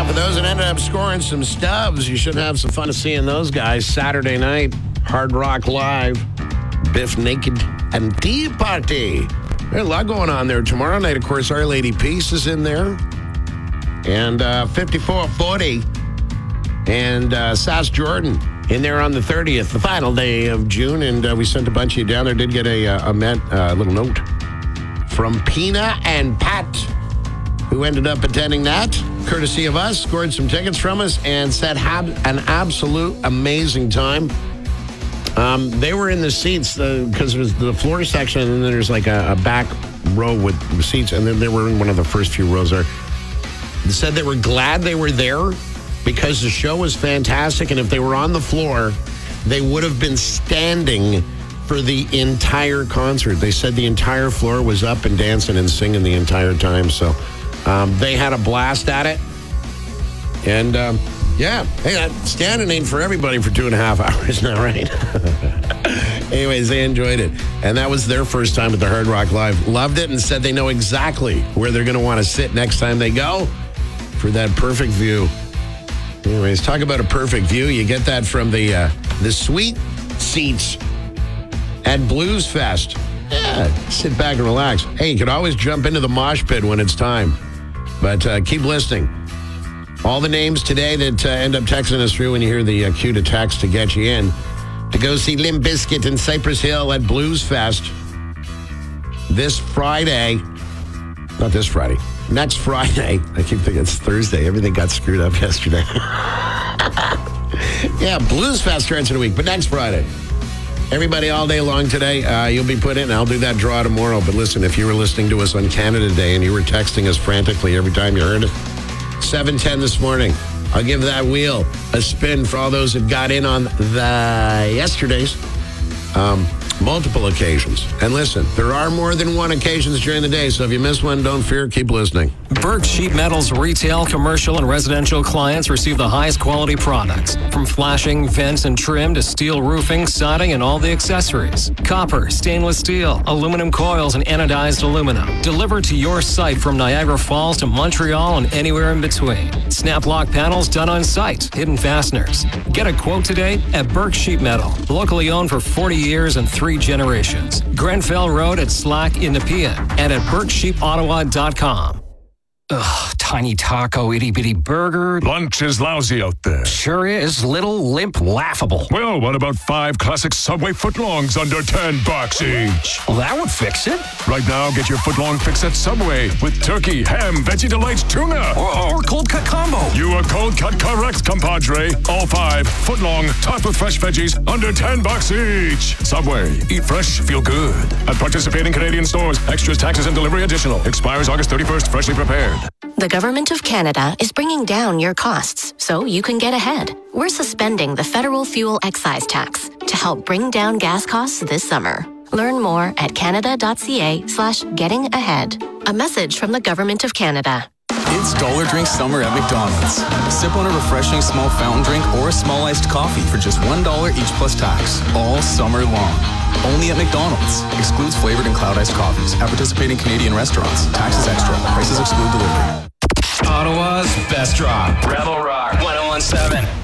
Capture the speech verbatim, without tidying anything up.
For those that ended up scoring some stubs, you should have some fun of seeing those guys Saturday night. Hard Rock Live, Biff Naked and Tea Party. There's a lot going on there. Tomorrow night, of course, Our Lady Peace is in there. And uh, fifty-four forty and uh, Sass Jordan in there on the thirtieth, the final day of June. And uh, we sent a bunch of you down there. Did get a, a, a little note from Pina and Pat, who ended up attending that, courtesy of us, scored some tickets from us, and said had an absolute amazing time. Um, they were in the seats because uh, it was the floor section, and then there's like a, a back row with seats, and then they were in one of the first few rows there. They said they were glad they were there because the show was fantastic, and if they were on the floor, they would have been standing for the entire concert. They said the entire floor was up and dancing and singing the entire time, so um, they had a blast at it. And um, yeah, hey, that standing ain't for everybody for two and a half hours now, right? Anyways, they enjoyed it. And that was their first time at the Hard Rock Live. Loved it and said they know exactly where they're going to want to sit next time they go for that perfect view. Anyways, talk about a perfect view. You get that from the uh, the suite seats at Blues Fest. Yeah, sit back and relax. Hey, you can always jump into the mosh pit when it's time. But uh, keep listening. All the names today that uh, end up texting us through when you hear the uh, cue to text to get you in to go see Limp Bizkit in Cypress Hill at Blues Fest this Friday. Not this Friday. Next Friday. I keep thinking it's Thursday. Everything got screwed up yesterday. Yeah, Blues Fest starts in a week, but next Friday. Everybody all day long today, uh, you'll be put in. I'll do that draw tomorrow. But listen, if you were listening to us on Canada Day and you were texting us frantically every time you heard it, seven ten this morning, I'll give that wheel a spin for all those that got in on the yesterday's um, multiple occasions. And listen, there are more than one occasions during the day, so if you miss one, don't fear, keep listening. Burke Sheet Metal's retail, commercial, and residential clients receive the highest quality products. From flashing, vents, and trim to steel roofing, siding, and all the accessories. Copper, stainless steel, aluminum coils, and anodized aluminum. Delivered to your site from Niagara Falls to Montreal and anywhere in between. Snap lock panels done on site. Hidden fasteners. Get a quote today at Burke Sheet Metal. Locally owned for forty years and three generations. Grenfell Road at Slack in Nepean and at burke sheep ottawa dot com. Ugh, tiny taco, itty bitty burger. Lunch is lousy out there. Sure is. Little, limp, laughable. Well, what about five classic Subway footlongs under ten bucks each? Well, that would fix it. Right now, get your footlong fix at Subway with turkey, ham, veggie delights, tuna. Or, or cold cut combo. You are cold cut correct, compadre. All five footlong, topped with fresh veggies, under ten bucks each. Subway. Eat fresh, feel good. At participating Canadian stores, extras, taxes, and delivery additional. Expires August thirty-first, freshly prepared. The Government of Canada is bringing down your costs so you can get ahead. We're suspending the federal fuel excise tax to help bring down gas costs this summer. Learn more at canada.ca slash getting ahead. A message from the Government of Canada. It's Dollar Drink Summer at McDonald's. Sip on a refreshing small fountain drink or a small iced coffee for just one dollar each plus tax, all summer long. Only at McDonald's. Excludes flavored and cloud iced coffees. At participating Canadian restaurants. Taxes extra. Prices exclude delivery. Ottawa's best rock. Rebel Rock. one oh one seven.